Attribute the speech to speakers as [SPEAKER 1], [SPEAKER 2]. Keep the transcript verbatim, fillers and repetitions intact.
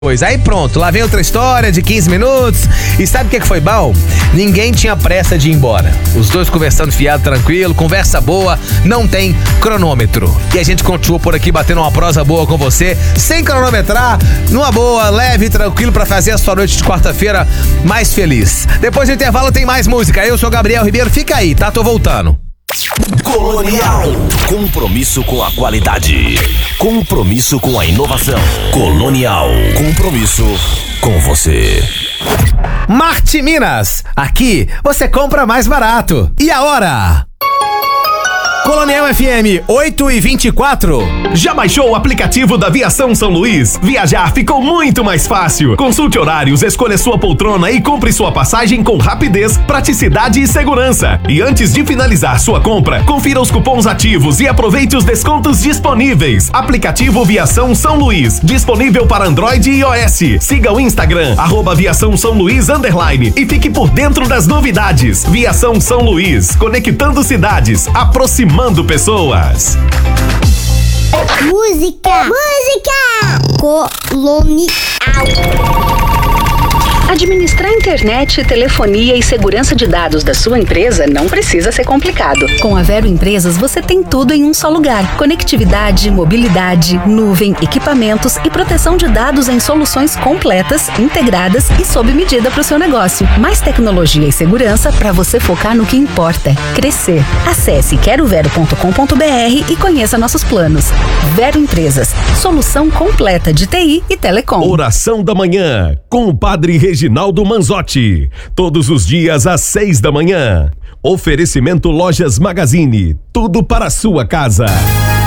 [SPEAKER 1] Pois aí pronto, lá vem outra história de quinze minutos. E sabe o que, que foi bom? Ninguém tinha pressa de ir embora. Os dois conversando fiado, tranquilo, conversa boa, não tem cronômetro. E a gente continuou por aqui batendo uma prosa boa com você, sem cronometrar, numa boa, leve e tranquilo, pra fazer a sua noite de quarta-feira mais feliz. Depois do intervalo tem mais música. Eu sou Gabriel Ribeiro, fica aí, tá? Tô voltando.
[SPEAKER 2] Colonial. Compromisso com a qualidade. Compromisso com a inovação. Colonial. Compromisso com você.
[SPEAKER 1] Marte Minas. Aqui você compra mais barato. E a hora? Colonial F M, oito e vinte e quatro.
[SPEAKER 3] Já baixou o aplicativo da Viação São Luís? Viajar ficou muito mais fácil. Consulte horários, escolha sua poltrona e compre sua passagem com rapidez, praticidade e segurança. E antes de finalizar sua compra, confira os cupons ativos e aproveite os descontos disponíveis. Aplicativo Viação São Luís, disponível para Android e iOS. Siga o Instagram, arroba Viação São Luís underline, e fique por dentro das novidades. Viação São Luís, conectando cidades, aproximando pessoas.
[SPEAKER 4] Música, música, colonial.
[SPEAKER 5] Administrar internet, telefonia e segurança de dados da sua empresa não precisa ser complicado. Com a Vero Empresas, você tem tudo em um só lugar. Conectividade, mobilidade, nuvem, equipamentos e proteção de dados em soluções completas, integradas e sob medida para o seu negócio. Mais tecnologia e segurança para você focar no que importa: crescer. Acesse quero vero ponto com ponto br e conheça nossos planos. Vero Empresas, solução completa de T I e telecom.
[SPEAKER 3] Oração da manhã com o Padre Reginaldo Manzotti, todos os dias às seis da manhã. Oferecimento Lojas Magazine, tudo para a sua casa.